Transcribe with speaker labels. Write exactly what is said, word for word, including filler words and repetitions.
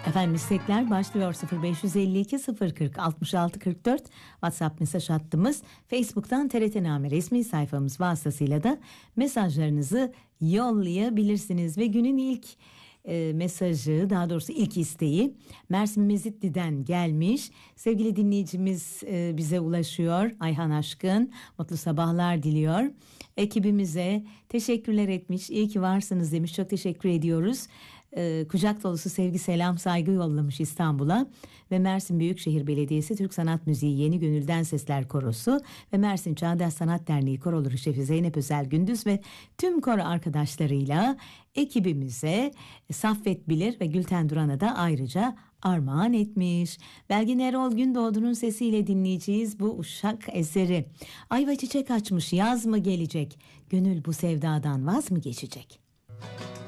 Speaker 1: Efendim istekler başlıyor. Sıfır beş yüz elli iki sıfır kırk altmış altı kırk dört WhatsApp mesaj hattımız. Facebook'tan T R T Name resmi sayfamız vasıtasıyla da mesajlarınızı yollayabilirsiniz. Ve günün ilk e, mesajı, daha doğrusu ilk isteği Mersin Mezitli'den gelmiş. Sevgili dinleyicimiz e, bize ulaşıyor. Ayhan Aşkın mutlu sabahlar diliyor. Ekibimize teşekkürler etmiş. İyi ki varsınız demiş. Çok teşekkür ediyoruz. E, kucak dolusu sevgi, selam, saygı yollamış İstanbul'a. Ve Mersin Büyükşehir Belediyesi Türk Sanat Müziği Yeni Gönülden Sesler Korosu ve Mersin Çağdaş Sanat Derneği Korolu Şefi Zeynep Özel Gündüz ve tüm koro arkadaşlarıyla ekibimize Saffet Bilir ve Gülten Duran'a da ayrıca armağan etmiş. Belgin Erol Gündoğdu'nun sesiyle dinleyeceğiz bu uşak eseri. Ayva çiçek açmış, yaz mı gelecek? Gönül bu sevdadan vaz mı geçecek?